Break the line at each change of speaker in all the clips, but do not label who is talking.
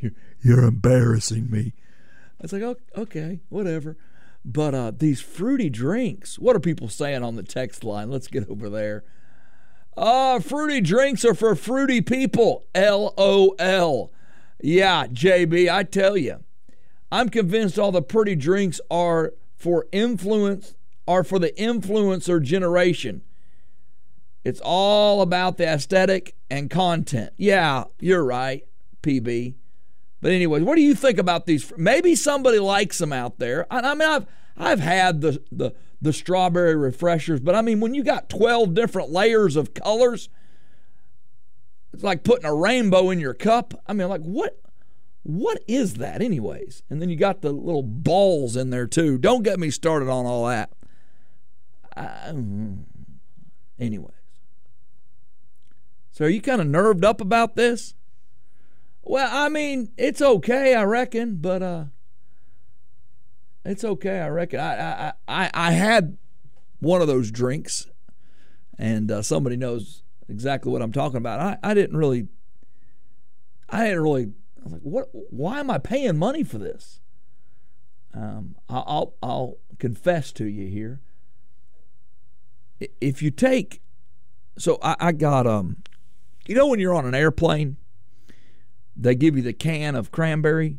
You're embarrassing me. I was like, oh, okay, whatever. But these fruity drinks, what are people saying on the text line? Let's get over there. Fruity drinks are for fruity people. LOL. Yeah, JB, I tell you, I'm convinced all the pretty drinks are for the influencer generation. It's all about the aesthetic and content. Yeah, you're right, PB. But anyways, what do you think about these? Maybe somebody likes them out there. I mean, I've had the strawberry refreshers, but I mean, when you got 12 different layers of colors, it's like putting a rainbow in your cup. I mean, like, what is that anyways? And then you got the little balls in there too. Don't get me started on all that. Anyways. So are you kind of nerved up about this? Well, I mean, it's okay, I reckon, but it's okay, I reckon. I had one of those drinks, and somebody knows exactly what I'm talking about. I didn't really. I was like, what? Why am I paying money for this? I'll confess to you here. If you take, so I got you know when you're on an airplane, they give you the can of the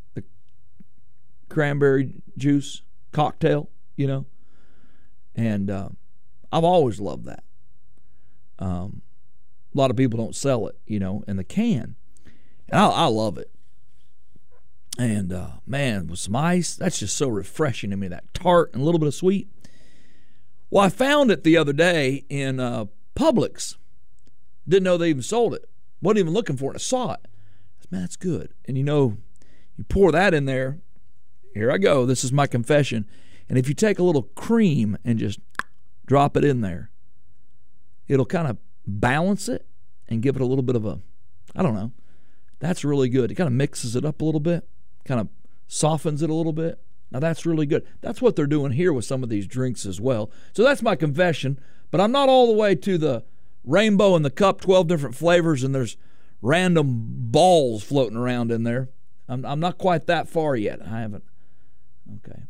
cranberry juice cocktail, you know, and I've always loved that. A lot of people don't sell it, you know, in the can, and I love it. And man, with some ice, that's just so refreshing to me. That tart and a little bit of sweet. Well, I found it the other day in Publix. Didn't know they even sold it. Wasn't even looking for it. I saw it. Man, that's good. And you know, you pour that in there. Here I go. This is my confession. And if you take a little cream and just drop it in there, it'll kind of balance it and give it a little bit of a, I don't know. That's really good. It kind of mixes it up a little bit, kind of softens it a little bit. Now that's really good. That's what they're doing here with some of these drinks as well. So that's my confession. But I'm not all the way to the rainbow in the cup, 12 different flavors, and there's random balls floating around in there. I'm not quite that far yet. I haven't. Okay.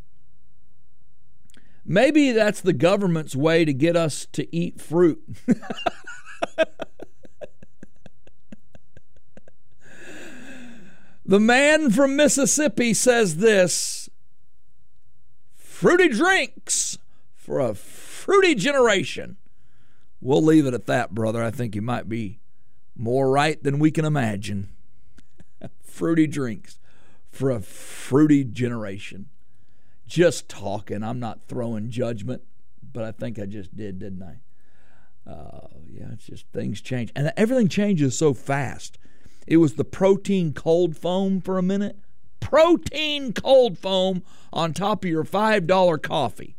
Maybe that's the government's way to get us to eat fruit. The man from Mississippi says this: fruity drinks for a fruity generation. We'll leave it at that, brother. I think you might be more right than we can imagine. Fruity drinks for a fruity generation. Just talking. I'm not throwing judgment, but I think I just did, didn't I? Yeah, it's just things change. And everything changes so fast. It was the protein cold foam for a minute. Protein cold foam on top of your $5 coffee.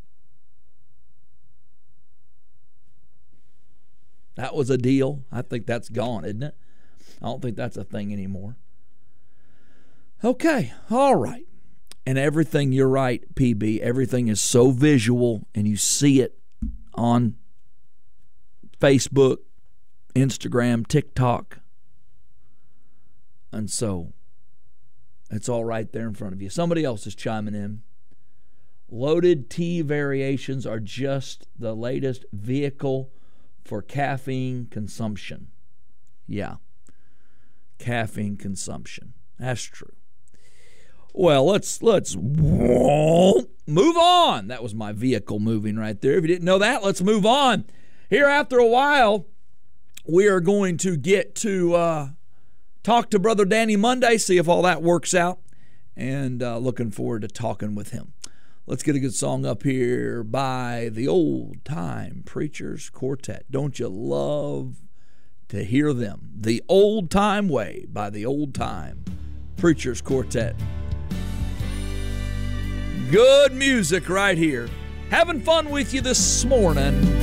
That was a deal. I think that's gone, isn't it? I don't think that's a thing anymore. Okay, all right. And everything, you're right, PB, everything is so visual, and you see it on Facebook, Instagram, TikTok. And so it's all right there in front of you. Somebody else is chiming in. Loaded tea variations are just the latest vehicle for caffeine consumption. Yeah, caffeine consumption. That's true. Well, let's move on. That was my vehicle moving right there. If you didn't know that, let's move on. Here, after a while, we are going to get to talk to Brother Danny Monday, see if all that works out, and looking forward to talking with him. Let's get a good song up here by the Old Time Preachers Quartet. Don't you love to hear them? The Old Time Way by the Old Time Preachers Quartet. Good music right here. Having fun with you this morning.